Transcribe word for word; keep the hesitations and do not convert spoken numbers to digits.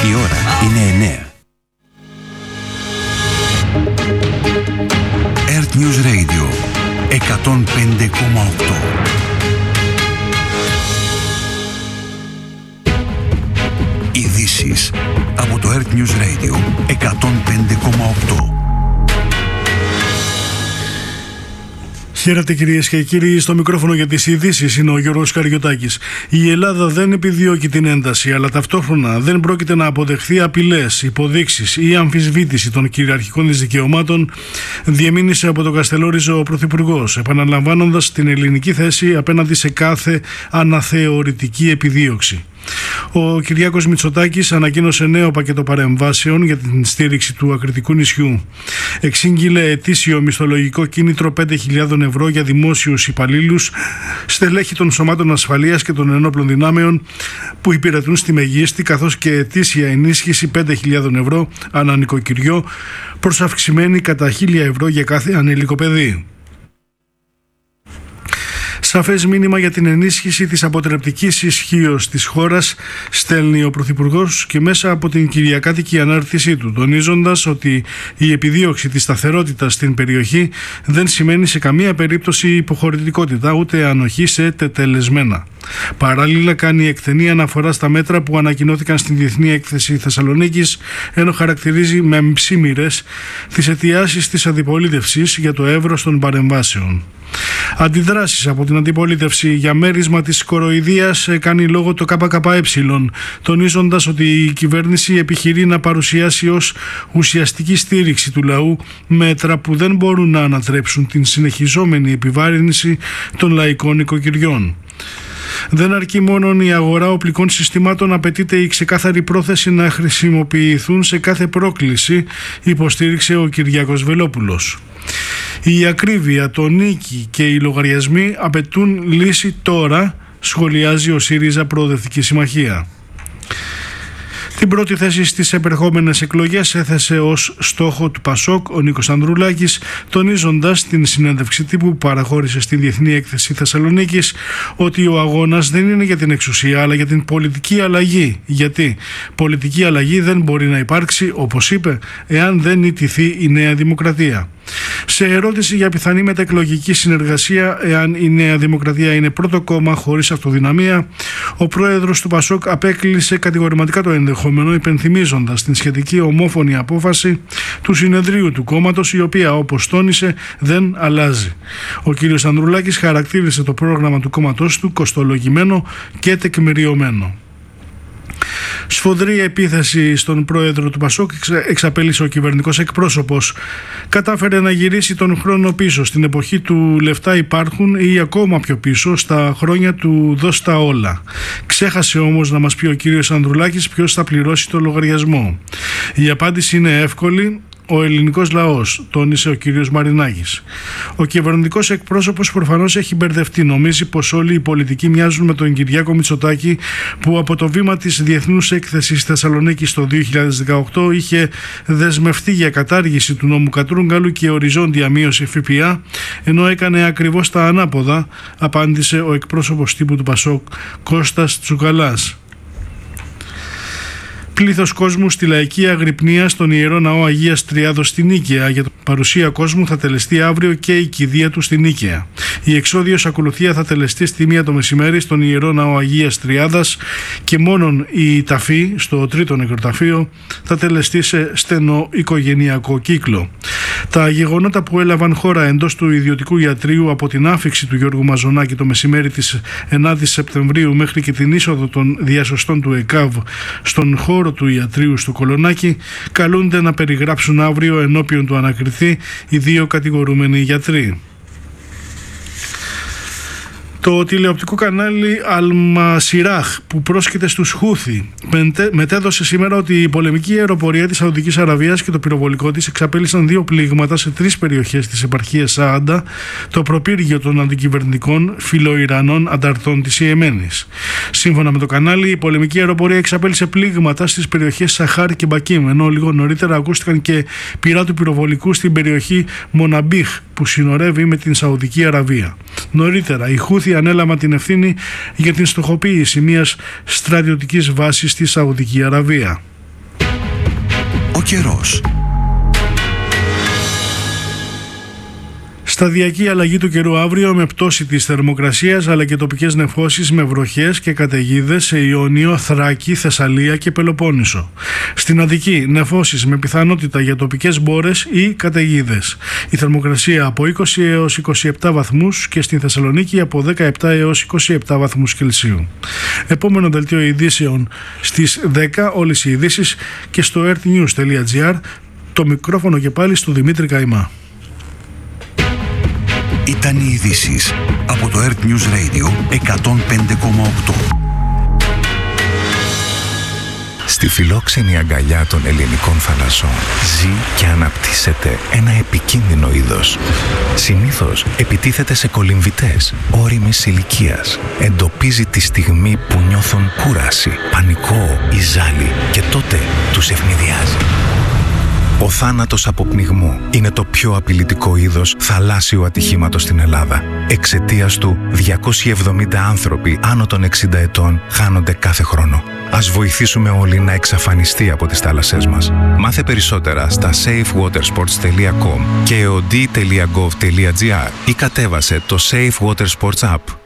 Η ώρα είναι εννέα. Earth News Radio εκατόν πέντε κόμμα οκτώ. Ειδήσεις από το Earth News Radio εκατόν πέντε κόμμα οκτώ. Χαίρετε κυρίες και κύριοι, στο μικρόφωνο για τις ειδήσεις είναι ο Γιώργος Καριωτάκης. Η Ελλάδα δεν επιδιώκει την ένταση, αλλά ταυτόχρονα δεν πρόκειται να αποδεχθεί απειλές, υποδείξεις ή αμφισβήτηση των κυριαρχικών της δικαιωμάτων, διεμήνυσε από τον Καστελόριζο ο Πρωθυπουργός, επαναλαμβάνοντας την ελληνική θέση απέναντι σε κάθε αναθεωρητική επιδίωξη. Ο Κυριάκος Μητσοτάκης ανακοίνωσε νέο πακέτο παρεμβάσεων για την στήριξη του ακριτικού νησιού. Εξήγηλε ετήσιο μισθολογικό κίνητρο πέντε χιλιάδες ευρώ για δημόσιους υπαλλήλους, στελέχη των σωμάτων ασφαλείας και των ενόπλων δυνάμεων που υπηρετούν στη Μεγίστη, καθώς και ετήσια ενίσχυση πέντε χιλιάδες ευρώ ανά νοικοκυριό, προς αυξημένη κατά χίλια ευρώ για κάθε ανήλικο παιδί. Σαφές μήνυμα για την ενίσχυση της αποτρεπτικής ισχύως της χώρας στέλνει ο Πρωθυπουργός και μέσα από την κυριακάτικη ανάρτησή του, τονίζοντας ότι η επιδίωξη της σταθερότητας στην περιοχή δεν σημαίνει σε καμία περίπτωση υποχωρητικότητα ούτε ανοχή σε τετελεσμένα. Παράλληλα, κάνει εκτενή αναφορά στα μέτρα που ανακοινώθηκαν στην Διεθνή Έκθεση Θεσσαλονίκης, ενώ χαρακτηρίζει με ψήμυρες τις αιτιάσεις της αντιπολίτευσης για το εύρος των παρεμβάσεων. Αντιδράσεις από την αντιπολίτευση για μέρισμα της κοροϊδίας κάνει λόγο το ΚΚΕ, τονίζοντας ότι η κυβέρνηση επιχειρεί να παρουσιάσει ως ουσιαστική στήριξη του λαού μέτρα που δεν μπορούν να ανατρέψουν την συνεχιζόμενη επιβάρυνση των λαϊκών οικοκυριών. Δεν αρκεί μόνο η αγορά οπλικών συστημάτων, απαιτείται η ξεκάθαρη πρόθεση να χρησιμοποιηθούν σε κάθε πρόκληση, υποστήριξε ο Κυριάκος Βελόπουλος. Η ακρίβεια, το νίκη και οι λογαριασμοί απαιτούν λύση τώρα, σχολιάζει ο ΣΥΡΙΖΑ Προοδευτική Συμμαχία. Την πρώτη θέση στις επερχόμενες εκλογές έθεσε ως στόχο του Πασόκ ο Νίκος Ανδρουλάκης, τονίζοντας την συνέντευξη τύπου που παραχώρησε στη Διεθνή Έκθεση Θεσσαλονίκης ότι ο αγώνας δεν είναι για την εξουσία αλλά για την πολιτική αλλαγή. Γιατί πολιτική αλλαγή δεν μπορεί να υπάρξει, όπως είπε, εάν δεν ιτηθεί η Νέα Δημοκρατία. Σε ερώτηση για πιθανή μεταεκλογική συνεργασία, εάν η Νέα Δημοκρατία είναι πρώτο κόμμα χωρίς αυτοδυναμία, ο πρόεδρος του Πασόκ απέκλεισε κατηγορηματικά το ενδεχόμενο, υπενθυμίζοντας την σχετική ομόφωνη απόφαση του συνεδρίου του κόμματος, η οποία, όπως τόνισε, δεν αλλάζει. Ο κ. Ανδρουλάκης χαρακτήρισε το πρόγραμμα του κόμματος του κοστολογημένο και τεκμηριωμένο. Σφοδρή επίθεση στον πρόεδρο του Πασόκ εξαπέλυσε ο κυβερνητικός εκπρόσωπος. Κατάφερε να γυρίσει τον χρόνο πίσω στην εποχή του λεφτά υπάρχουν ή ακόμα πιο πίσω στα χρόνια του δώσ' τα όλα. Ξέχασε όμως να μας πει ο κύριος Ανδρουλάκης ποιος θα πληρώσει το λογαριασμό. Η απάντηση είναι εύκολη. Ο ελληνικός λαός, τόνισε ο κύριος Μαρινάκης. Ο κυβερνητικός εκπρόσωπος προφανώς έχει μπερδευτεί. Νομίζει πως όλοι οι πολιτικοί μοιάζουν με τον Κυριάκο Μητσοτάκη, που από το βήμα της Διεθνούς Έκθεσης Θεσσαλονίκης το δύο χιλιάδες δεκαοκτώ είχε δεσμευτεί για κατάργηση του νόμου Κατρούγκαλου και οριζόντια μείωση ΦΠΑ, ενώ έκανε ακριβώς τα ανάποδα, απάντησε ο εκπρόσωπος τύπου του Πασόκ Κώστας Τσουκαλάς. Πλήθος κόσμου στη λαϊκή αγρυπνία στον Ιερό Ναό Αγίας Τριάδος στην Νίκαια. Για παρουσία κόσμου θα τελεστεί αύριο και η κηδεία του στην Νίκαια. Η εξόδιος ακολουθία θα τελεστεί στη μία το μεσημέρι στον Ιερό Ναό Αγίας Τριάδας και μόνον η ταφή στο τρίτο νεκροταφείο θα τελεστεί σε στενό οικογενειακό κύκλο. Τα γεγονότα που έλαβαν χώρα εντός του ιδιωτικού ιατρείου από την άφιξη του Γιώργου Μαζονάκη το μεσημέρι της ενάτης Σεπτεμβρίου μέχρι και την είσοδο των διασωστών του ΕΚΑΒ στον χώρο του ιατρείου στο Κολονάκι καλούνται να περιγράψουν αύριο ενώπιον του ανακριθή οι δύο κατηγορούμενοι γιατροί. Το τηλεοπτικό κανάλι Αλμασιράχ, που πρόσκειται στους Χούθι, μετέδωσε σήμερα ότι η πολεμική αεροπορία της Σαουδικής Αραβίας και το πυροβολικό της εξαπέλυσαν δύο πλήγματα σε τρεις περιοχές της επαρχίας Σαάντα, το προπύργιο των αντικυβερνητικών φιλοϊρανών ανταρτών της Ιεμένης. Σύμφωνα με το κανάλι, η πολεμική αεροπορία εξαπέλυσε πλήγματα στις περιοχές Σαχάρ και Μπακίμ, ενώ λίγο νωρίτερα ακούστηκαν και πυρά του πυροβολικού στην περιοχή Μοναμπίχ, που συνορεύει με την Σαουδική Αραβία. Νωρίτερα, οι Χούθι ανέλαβαν την ευθύνη για την στοχοποίηση μιας στρατιωτικής βάσης στη Σαουδική Αραβία. καιρός. Σταδιακή αλλαγή του καιρού αύριο με πτώση της θερμοκρασίας αλλά και τοπικές νεφώσεις με βροχές και καταιγίδες σε Ιόνιο, Θράκη, Θεσσαλία και Πελοπόννησο. Στην Αττική νεφώσεις με πιθανότητα για τοπικές μπόρες ή καταιγίδες. Η θερμοκρασία από είκοσι έως είκοσι επτά βαθμούς και στην Θεσσαλονίκη από δεκαεπτά έως είκοσι επτά βαθμούς Κελσίου. Επόμενο δελτίο ειδήσεων στις δέκα, όλες οι ειδήσεις και στο earthnews τελεία gr. Το μικρόφωνο και πάλι στο Δημήτρη Καϊμά. Ήταν οι ειδήσεις από το Earth News Radio εκατόν πέντε κόμμα οκτώ. Στη φιλόξενη αγκαλιά των ελληνικών θαλασσών ζει και αναπτύσσεται ένα επικίνδυνο είδος. Συνήθως επιτίθεται σε κολυμβητές ώριμης ηλικίας. Εντοπίζει τη στιγμή που νιώθουν κούραση, πανικό ή ζάλι και τότε τους ευνηδιάζει. Ο θάνατος από πνιγμό είναι το πιο απειλητικό είδος θαλάσσιου ατυχήματος στην Ελλάδα. Εξαιτίας του, διακόσιοι εβδομήντα άνθρωποι άνω των εξήντα ετών χάνονται κάθε χρόνο. Ας βοηθήσουμε όλοι να εξαφανιστεί από τις θάλασσές μας. Μάθε περισσότερα στα safe water sports τελεία com και ο ντι τελεία gov τελεία gr ή κατέβασε το Safe Water Sports App.